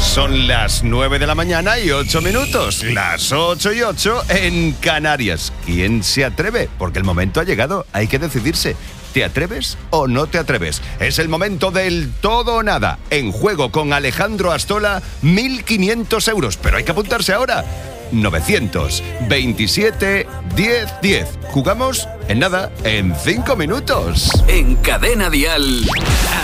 Son las 9 de la mañana y 8 minutos. Las 8 y 8 en Canarias. ¿Quién se atreve? Porque el momento ha llegado, hay que decidirse. ¿Te atreves o no te atreves? Es el momento del todo o nada. En juego con Alejandro Astola, 1.500 euros. Pero hay que apuntarse ahora. 927 10 10. Jugamos en nada, en 5 minutos. En Cadena Dial.